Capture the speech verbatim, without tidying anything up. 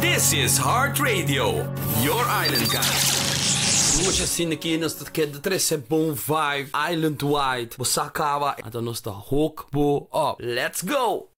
This is Heart Radio, your island guide. Hoje assim aqui nós queremos trazer bom vibe, island wide, Osakawa, então nós está hook, bo, up, let's go!